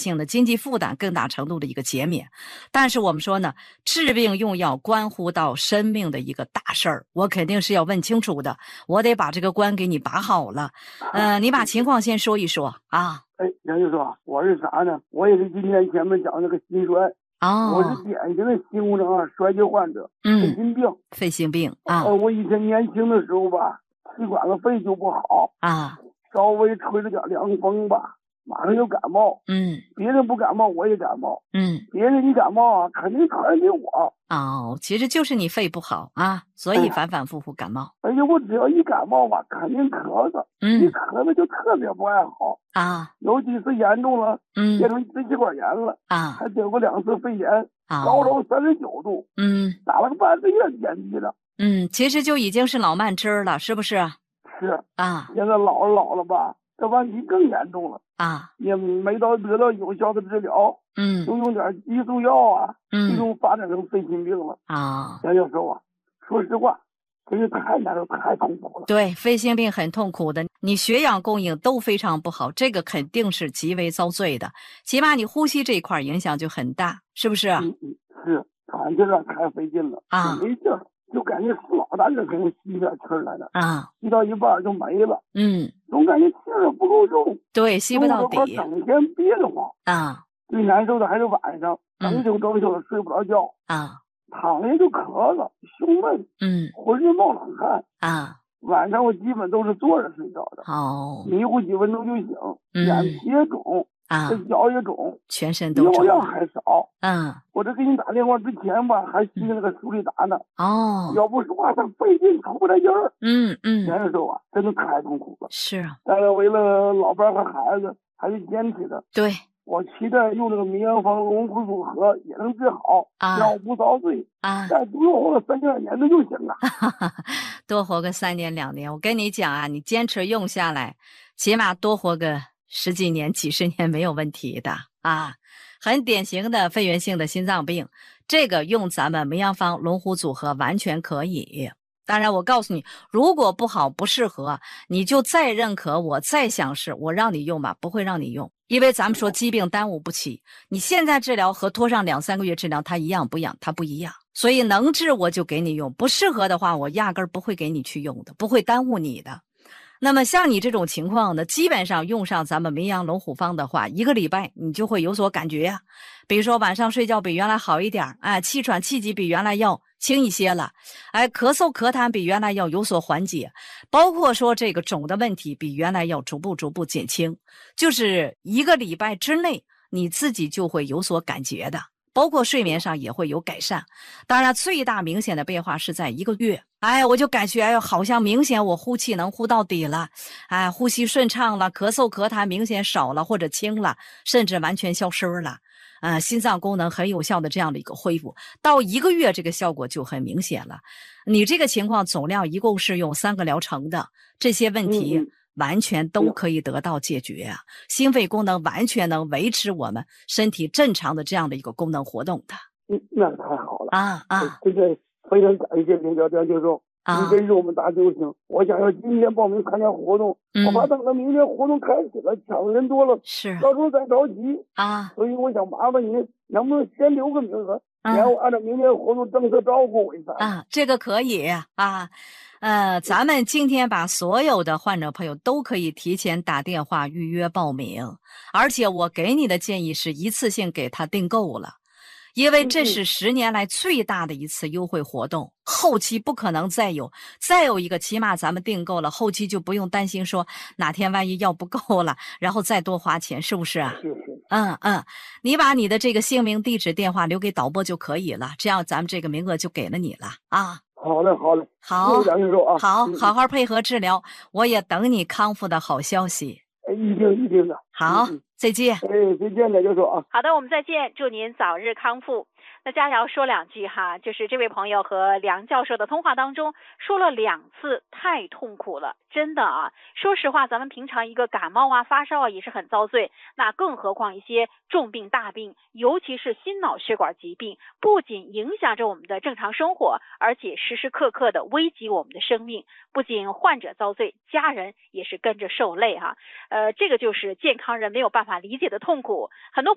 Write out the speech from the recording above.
性的经济负担更大程度的一个减免。但是我们说呢，治病用药关乎到生命的一个大事儿，我肯定是要问清楚的，我得把这个关给你把好了。你把情况先说一说啊。 杨教授，我是啥呢？我也是今天前面讲那个心衰。我是典型的心功能衰竭患者，肺心病。 肺心病啊。 我以前年轻的时候吧，气管子肺就不好啊， 稍微吹着点凉风吧，马上就感冒。别人不感冒我也感冒。别人一感冒肯定传染给我。 其实就是你肺不好啊，所以反反复复感冒。 而且我只要一感冒吧，肯定咳嗽。一咳嗽就特别不爱好啊， 尤其是严重了，变成支气管炎了啊， 还得过2次肺炎，高烧39度，打了个半个月点滴了。 其实就已经是老慢支了，是不是？ 是啊， 现在老了吧，这问题更严重了啊， 也没得到有效的治疗，就用点激素药最终发展成肺心病了啊。杨教授说实话，真是太难受，太痛苦了。 对，肺心病很痛苦的，你血氧供应都非常不好，这个肯定是极为遭罪的，起码你呼吸这一块影响就很大，是不是？ 是，喘气太费劲了啊，没劲儿，就感觉老大这可能吸点气儿来的啊，吸到一半就没了。总感觉气儿不够重， 对，吸不到底， 整天憋得慌啊。最难受的还是晚上，整宿的睡不着觉啊。躺下就咳嗽，胸闷，浑身冒冷汗啊。晚上我基本都是坐着睡觉的，迷糊几分钟就醒，眼皮也肿啊，这脚也肿， 全身都肿， 药量还少。我这给你打电话之前吧，还吸那个舒利达呢。要不说话，他费劲出不来劲儿。难受真的太痛苦了。 是啊， 但是为了老伴和孩子，还是坚持的。 对。 我期待用这个名药方龙虎组合也能治好，药不遭罪再多活个3年2年的就行了。 多活个3年2年，我跟你讲你坚持用下来，起码多活个10几年、几十年没有问题的啊。很典型的肺源性的心脏病，这个用咱们名药方龙虎组合完全可以。当然我告诉你，如果不好不适合，你就再认可我再想试，我让你用吧，不会让你用，因为咱们说疾病耽误不起，你现在治疗和拖上2、3个月治疗它一样不一样？它不一样。所以能治我就给你用，不适合的话我压根儿不会给你去用的，不会耽误你的。那么像你这种情况呢，基本上用上咱们名扬龙虎方的话，1个礼拜你就会有所感觉呀。比如说晚上睡觉比原来好一点，气喘气急比原来要轻一些了，咳嗽咳痰比原来要有所缓解，包括说这个肿的问题比原来要逐步减轻，就是1个礼拜之内你自己就会有所感觉的。包括睡眠上也会有改善，当然最大明显的变化是在1个月，我就感觉好像明显我呼气能呼到底了，呼吸顺畅了，咳嗽咳痰明显少了或者轻了，甚至完全消失了，心脏功能很有效的这样的一个恢复，到1个月这个效果就很明显了。你这个情况总量一共是用3个疗程的，这些问题完全都可以得到解决心肺功能完全能维持我们身体正常的这样的一个功能活动的。 那太好了真的非常感谢林教授，你真是我们大救星。我想要今天报名参加活动，我怕等到明天活动开始了，抢人多了，到时候再着急所以我想麻烦您，能不能先留个名额，然后按照明天活动政策照顾我一下这个可以咱们今天把所有的患者朋友都可以提前打电话预约报名，而且我给你的建议是一次性给他订购了，因为这是10年来最大的一次优惠活动，后期不可能再有一个，起码咱们订购了，后期就不用担心说哪天万一药不够了，然后再多花钱，是不是是你把你的这个姓名、地址、电话留给导播就可以了，这样咱们这个名额就给了你了好嘞， 好，好好配合治疗，我也等你康复的好消息。 一定的。 好，再见。 再见了，教授好的，我们再见，祝您早日康复。那佳瑶说2句就是这位朋友和梁教授的通话当中说了2次太痛苦了，真的说实话，咱们平常一个感冒发烧也是很遭罪，那更何况一些重病大病，尤其是心脑血管疾病，不仅影响着我们的正常生活，而且时时刻刻的危及我们的生命，不仅患者遭罪，家人也是跟着受累这个就是健康人没有办法理解的痛苦。很多